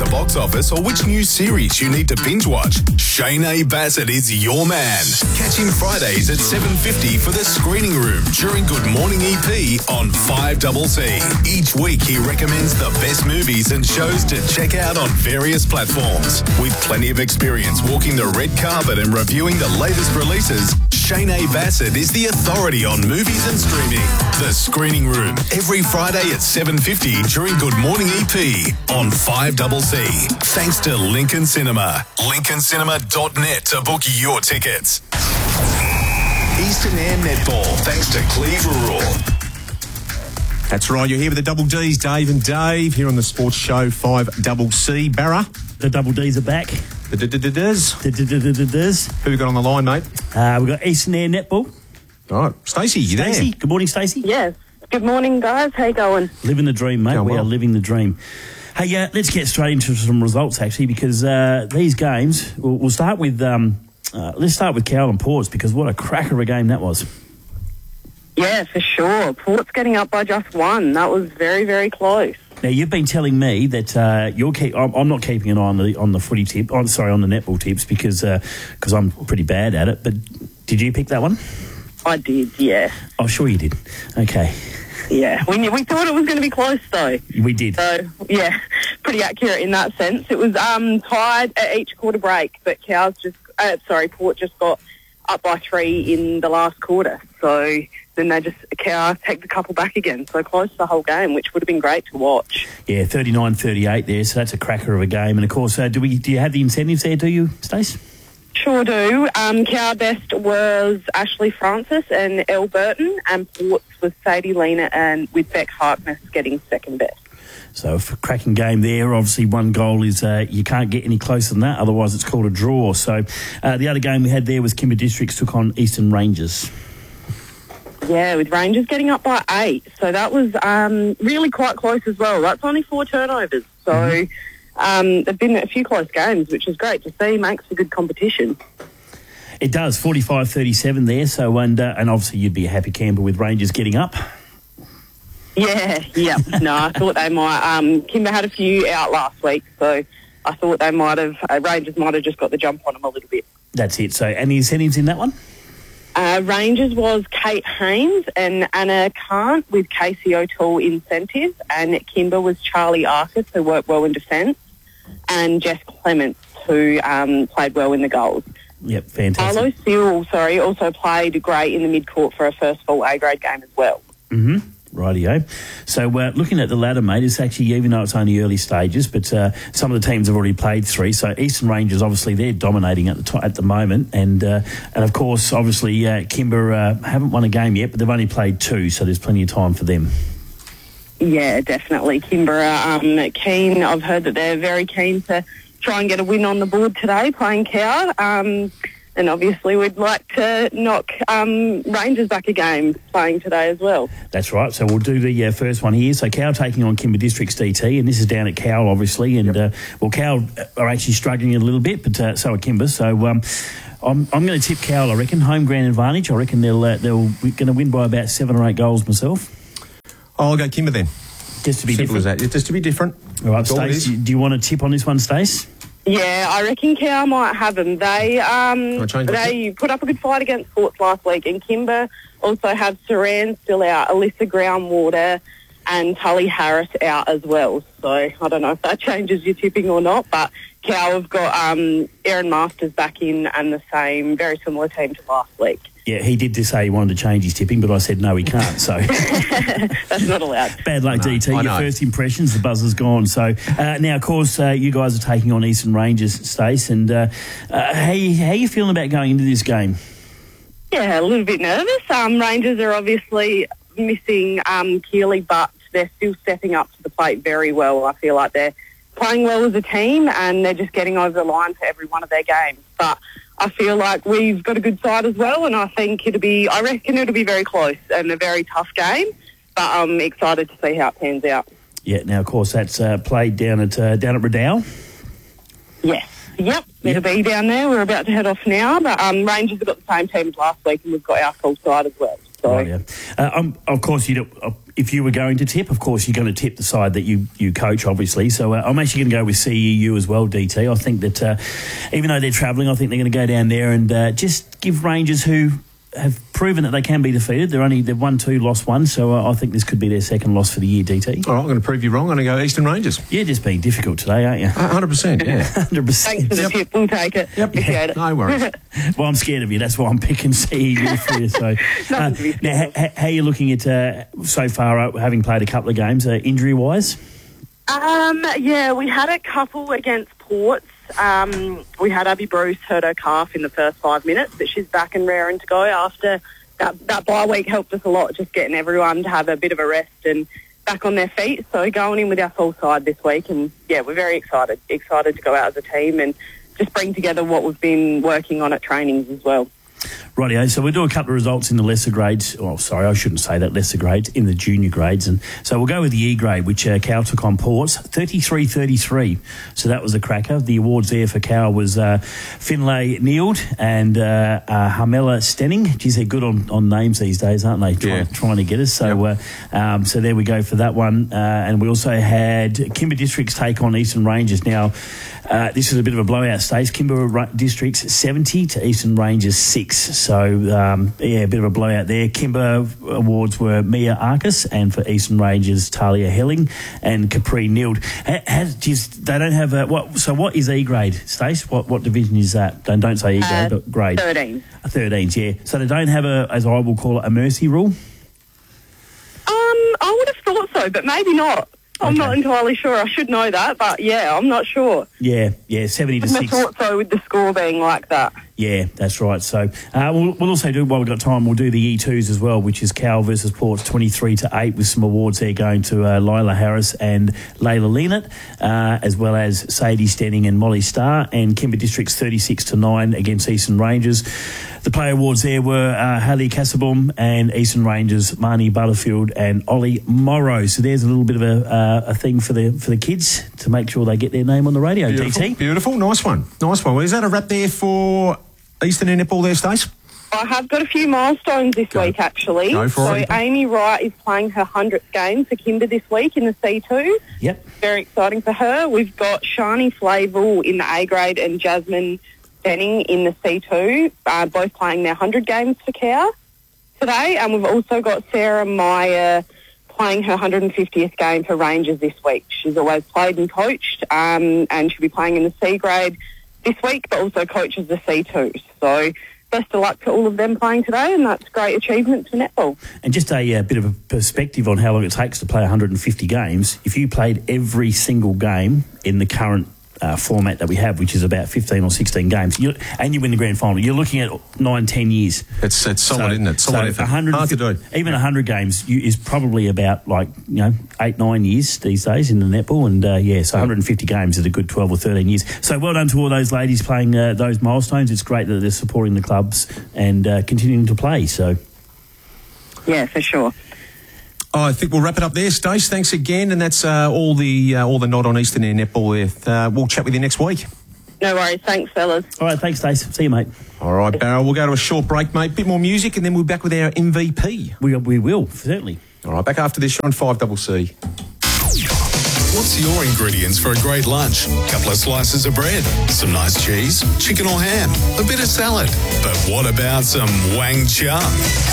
the box office or which new series you need to binge watch, Shane A. Bassett is your man. Catch him Fridays at 7:50 for The Screening Room during Good Morning EP on 5CC. Each week he recommends the best movies and shows to check out on various platforms. With plenty of experience walking the red carpet and reviewing the latest releases, Shane A. Bassett is the authority on movies and streaming. The Screening Room, every Friday at 7:50 during Good Morning EP on 5CC. Thanks to Lincoln Cinema. LincolnCinema.net to book your tickets. Eastern Air Netball, thanks to Cleve Rural. That's right, you're here with the Double Ds, Dave and Dave, here on the Sports Show 5CC. Barra. The Double Ds are back. The Diz. Who we got on the line, mate? We've got Eastern Air Netball. All right, Stacey, you there? Stacey, good morning, Stacey. Yes. Good morning, guys. How you going? Living the dream, mate. We are living the dream. Hey, let's get straight into some results, actually, because these games, we'll start with, let's start with Cowell and Ports, because what a cracker of a game that was. Yeah, for sure. Port's getting up by just one. That was very, very close. Now, you've been telling me that I'm not keeping an eye on the footy tip. On the netball tips because I'm pretty bad at it. But did you pick that one? I did, yeah. Oh, sure you did. Okay. Yeah, we thought it was going to be close, though. We did. So, yeah, pretty accurate in that sense. It was tied at each quarter break, but Port just got up by 3 in the last quarter. So then Cows take the couple back again. So close the whole game, which would have been great to watch. Yeah, 39-38 there, so that's a cracker of a game. And, of course, do you have the incentives there, do you, Stace? Sure do. Cow best was Ashley Francis and Elle Burton, and Ports was Sadie Lena and with Beck Harkness getting second best. So a cracking game there. Obviously, one goal is you can't get any closer than that. Otherwise, it's called a draw. So the other game we had there was Kimber Districts took on Eastern Rangers. Yeah, with Rangers getting up by 8. So that was really quite close as well. That's only 4 turnovers. So there've been a few close games, which is great to see. Makes for good competition. It does. 45-37 there. So and obviously you'd be a happy camper with Rangers getting up. Yeah. No, I thought they might. Kimber had a few out last week, so I thought they might have. Rangers might have just got the jump on them a little bit. That's it. So, any incentives in that one? Rangers was Kate Haynes and Anna Kant with Casey O'Toole incentives, and Kimber was Charlie Arcus, who worked well in defence, and Jess Clements, who played well in the goals. Yep, fantastic. Carlo Seal, also played great in the mid-court for a first full A-grade game as well. Mm-hmm. Rightio. So looking at the ladder, mate, it's actually, even though it's only early stages, but some of the teams have already played 3. So Eastern Rangers, obviously, they're dominating at the moment, and of course, obviously, Kimber haven't won a game yet, but they've only played 2, so there's plenty of time for them. Yeah, definitely. Kimber are keen. I've heard that they're very keen to try and get a win on the board today, playing Cow. And obviously we'd like to knock Rangers back a game playing today as well. That's right. So we'll do the first one here. So Cow taking on Kimber Districts DT, and this is down at Cow, obviously. And, Cow are actually struggling a little bit, but so are Kimber. So I'm going to tip Cow, I reckon. Home ground advantage. I reckon they're going to win by about 7 or 8 goals myself. I'll go Kimber then. Just to be simple different. As that. Just to be different. All right, Stace, do you want a tip on this one, Stace? Yeah, I reckon Cow might have them. They put up a good fight against Ports last week, and Kimber also have Saran still out, Alyssa Groundwater and Tully Harris out as well. So I don't know if that changes your tipping or not, but Cow have got Aaron Masters back in and the same, very similar team to last week. Yeah, he did say he wanted to change his tipping, but I said no, he can't. So that's not allowed. Bad luck, DT. Your first impressions, the buzzer's gone. So now, of course, you guys are taking on Eastern Rangers, Stace. And how you feeling about going into this game? Yeah, a little bit nervous. Rangers are obviously missing Keeley, but they're still stepping up to the plate very well. I feel like they're playing well as a team, and they're just getting over the line for every one of their games. But I feel like we've got a good side as well, and I reckon it'll be very close and a very tough game, but I'm excited to see how it pans out. Yeah, now, of course, that's played down at Ridout. Yes. Yep, it'll be down there. We're about to head off now, but Rangers have got the same team as last week, and we've got our full side as well. So, Right, yeah. Of course, if you were going to tip, of course, you're going to tip the side that you coach, obviously. So I'm actually going to go with CEU as well, DT. I think that even though they're travelling, I think they're going to go down there and just give Rangers, who have proven that they can be defeated. They've won 2, lost 1, so I think this could be their second loss for the year, DT. All right, I'm going to prove you wrong. I'm going to go Eastern Rangers. You're just being difficult today, aren't you? 100%, yeah. 100%. thanks for the tip. We'll take it. Appreciate it. No worries. Well, I'm scared of you. That's why I'm picking CEU for you. So, Nothing to be scared now, of. how are you looking at so far, having played a couple of games, injury-wise? Yeah, we had a couple against Ports. We had Abby Bruce hurt her calf in the first 5 minutes, but she's back and raring to go after that bye week. Helped us a lot, just getting everyone to have a bit of a rest and back on their feet. So going in with our full side this week, and yeah, we're very excited to go out as a team and just bring together what we've been working on at trainings as well. Rightio, so we'll do a couple of results in the lesser grades. Oh, sorry, I shouldn't say that, lesser grades, in the junior grades. And so we'll go with the E grade, which Cal took on Ports, 33-33. So that was a cracker. The awards there for Cal was Finlay Neild and Hamela Stenning. Geez, they're good on names these days, aren't they? Trying to get us. So so there we go for that one. And we also had Kimber Districts take on Eastern Rangers. Now, this is a bit of a blowout stage. Kimber Districts 70 to Eastern Rangers 6. So, a bit of a blowout there. Kimber awards were Mia Arcus, and for Eastern Rangers, Talia Helling and Capri Neild. They don't have what is E grade, Stace? What division is that? Don't say E grade, but grade. 13. 13s, yeah. So they don't have as I will call it, a mercy rule? I would have thought so, but maybe not. I'm not entirely sure. I should know that, but yeah, I'm not sure. Yeah, 70 to 6. I thought so with the score being like that. Yeah, that's right. So we'll also do, while we've got time, we'll do the E2s as well, which is Cal versus Ports 23-8, with some awards there going to Lila Harris and Layla Leonard, as well as Sadie Stenning and Molly Starr, and Kimber Districts 36-9 against Eastern Rangers. The player awards there were Haley Casaubon and Eastern Rangers, Marnie Butterfield and Ollie Morrow. So there's a little bit of a thing for the kids to make sure they get their name on the radio. Beautiful, DT. beautiful. Nice one. Well, is that a wrap there for Eastern netball there, Stace? I have got a few milestones this week, actually. Go for it. Amy Wright is playing her 100th game for Kimber this week in the C2. Yep. Very exciting for her. We've got Shani Flavel in the A grade and Jasmine Benning in the C2, both playing their 100 games for Care today. And we've also got Sarah Meyer playing her 150th game for Rangers this week. She's always played and coached, and she'll be playing in the C grade this week, but also coaches the C2. So best of luck to all of them playing today, and that's great achievement for netball. And just a bit of a perspective on how long it takes to play 150 games. If you played every single game in the current format that we have, which is about 15 or 16 games, and you win the grand final, you're looking at 9-10 years. It's solid, isn't it? Solid effort. Hard to do. Even 100 games is probably about 8-9 years these days in the netball, and so 150 games is a good 12 or 13 years. So well done to all those ladies playing those milestones. It's great that they're supporting the clubs and continuing to play. So yeah, for sure. I think we'll wrap it up there, Stace. Thanks again, and that's all the nod on Eastern Air Netball. We'll chat with you next week. No worries. Thanks, fellas. all right, thanks, Stace. See you, mate. All right, Barrow, we'll go to a short break, mate. Bit more music, and then we'll be back with our MVP. We will, certainly. All right, back after this, you're on 5CC. What's your ingredients for a great lunch? Couple of slices of bread, some nice cheese, chicken or ham, a bit of salad. But what about some Wang Chung?